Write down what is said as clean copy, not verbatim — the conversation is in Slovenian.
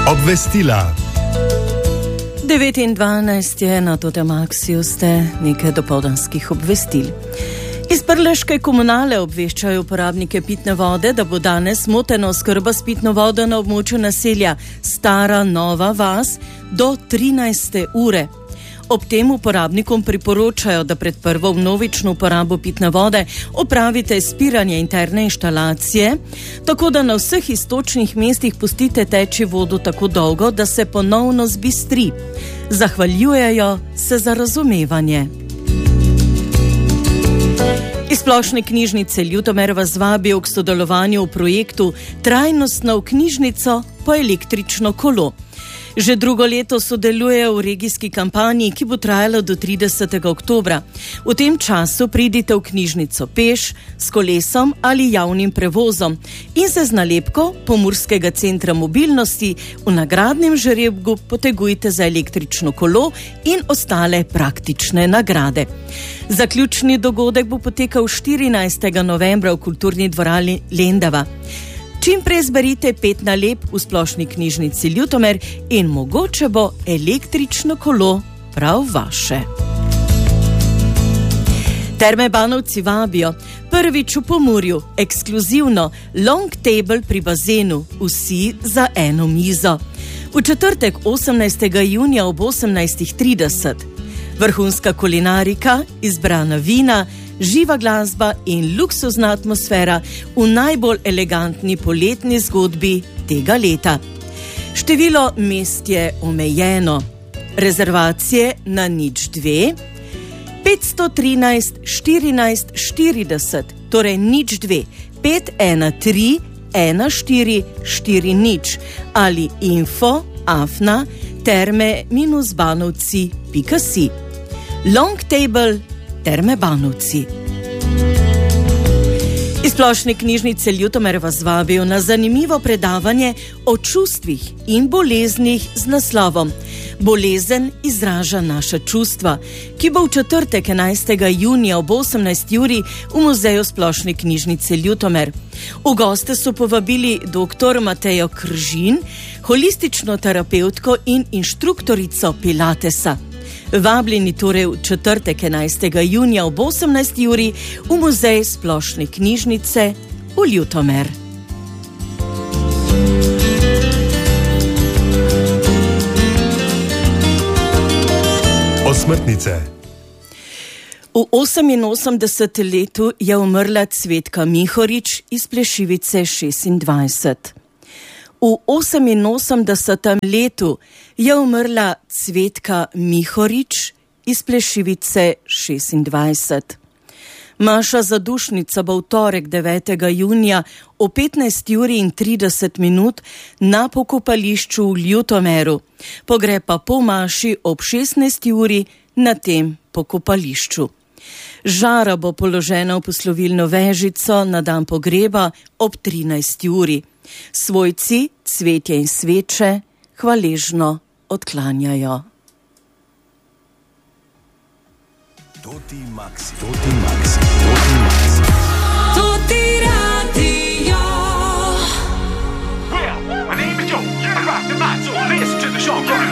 Obvestila. 9:12 je na Totemaxiju, ste nekaj dopoldanskih obvestil. Iz Prleške komunale obveščajo uporabnike pitne vode, da bo danes motena oskrba s pitno vodo na območju naselja Stara Nova vas do 13. ure. Ob tem uporabnikom priporočajo, da pred prvo vnovično uporabo pitne vode opravite spiranje interne inštalacije, tako da na vseh iztočnih mestih pustite teči vodo tako dolgo, da se ponovno zbistri. Zahvaljujejo se za razumevanje. Iz Splošne knjižnice Ljutomer vas vabijo k sodelovanju v projektu Trajnostno v knjižnico po električno kolo. Že drugo leto sodelujejo v regijski kampanji, ki bo trajala do 30. oktobra. V tem času pridite v knjižnico peš, s kolesom ali javnim prevozom in se z nalepko Pomurskega centra mobilnosti v nagradnem žrebku potegujte za električno kolo in ostale praktične nagrade. Zaključni dogodek bo potekal 14. novembra v kulturni dvorani Lendava. Čim prej zberite 5 nalepk v Splošni knjižnici Ljutomer in mogoče bo električno kolo prav vaše. Terme Banovci vabijo prvič v Pomurju, ekskluzivno long table pri bazenu, vsi za eno mizo. V četrtek 18. junija ob 18:30. Vrhunska kulinarika, izbrana vina, živa glasba in luksuzna atmosfera v najbolj elegantni poletni zgodbi tega leta. Število mest je omejeno. Rezervacije na 02 513 14 40, torej 02 513 14 40 ali info@terme-banovci.si. Long table Terme Banovci. Iz Splošne knjižnice Ljutomer vas vabijo na zanimivo predavanje o čustvih in boleznih z naslovom Bolezen izraža naša čustva, ki bo v četrtek 11. junija ob 18. uri v Muzeju Splošne knjižnice Ljutomer. V goste so povabili dr. Matejo Kržin, holistično terapevtko in inštruktorico Pilatesa. Vabljeni torej v četrtek 11. junija ob 18. uri v Muzej Splošne knjižnice v Ljutomer. Osmrtnice. V 88. letu je umrla Cvetka Mihorič iz Plešivice 26. V 88. letu je umrla Cvetka Mihorič iz Plešivice 26. Maša zadušnica bo v torek 9. junija o 15:30 na pokopališču v Ljutomeru. Pogreb pa po maši ob 16. uri na tem pokopališču. Žara bo položena v poslovilno vežico na dan pogreba ob 13. uri. Svojci cvetje in sveče hvaležno odklanjajo. Toti Maxi.